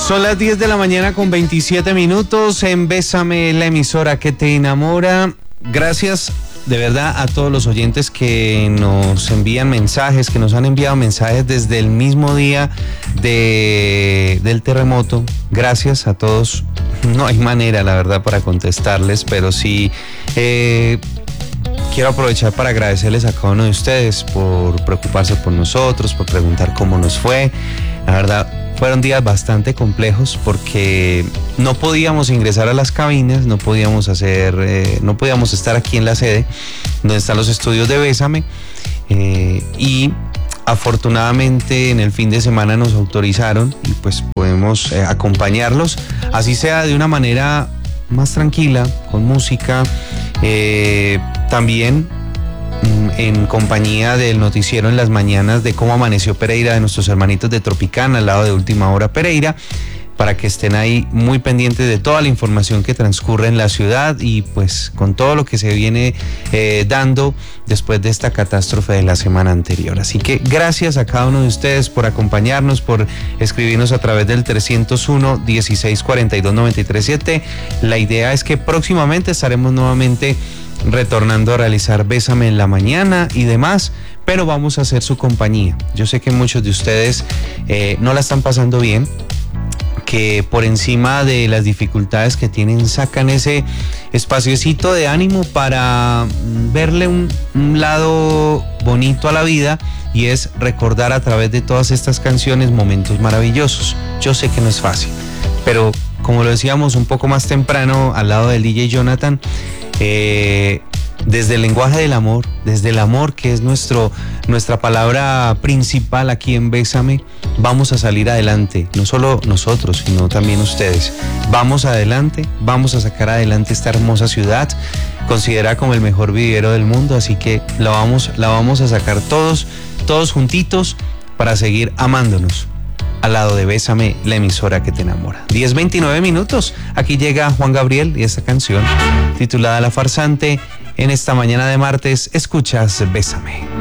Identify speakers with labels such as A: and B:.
A: Son las 10 de la mañana con 27 minutos en Bésame, la emisora que te enamora. Gracias de verdad a todos los oyentes que nos envían mensajes, que nos han enviado mensajes desde el mismo día del terremoto. Gracias a todos. No hay manera, la verdad, para contestarles, pero sí quiero aprovechar para agradecerles a cada uno de ustedes por preocuparse por nosotros, por preguntar cómo nos fue. La verdad, fueron días bastante complejos porque no podíamos ingresar a las cabinas, no podíamos estar aquí en la sede donde están los estudios de Bésame, y afortunadamente en el fin de semana nos autorizaron y pues podemos acompañarlos, así sea de una manera más tranquila, con música, también en compañía del noticiero en las mañanas de Cómo Amaneció Pereira, de nuestros hermanitos de Tropicana, al lado de Última Hora Pereira, para que estén ahí muy pendientes de toda la información que transcurre en la ciudad y pues con todo lo que se viene dando después de esta catástrofe de la semana anterior. Así que gracias a cada uno de ustedes por acompañarnos, por escribirnos a través del 301-1642-937. La idea es que próximamente estaremos nuevamente retornando a realizar Bésame en la mañana y demás, pero vamos a hacer su compañía. Yo sé que muchos de ustedes no la están pasando bien, que por encima de las dificultades que tienen sacan ese espaciocito de ánimo para verle un lado bonito a la vida, y es recordar a través de todas estas canciones momentos maravillosos. Yo sé que no es fácil, pero como lo decíamos un poco más temprano al lado del DJ Jonathan, desde el lenguaje del amor, desde el amor que es nuestra palabra principal aquí en Bésame, vamos a salir adelante, no solo nosotros, sino también ustedes. Vamos adelante, vamos a sacar adelante esta hermosa ciudad, considerada como el mejor vivero del mundo, así que la vamos a sacar todos juntitos para seguir amándonos. Al lado de Bésame, la emisora que te enamora. 10:29 minutos. Aquí llega Juan Gabriel y esta canción titulada La Farsante. En esta mañana de martes, escuchas Bésame.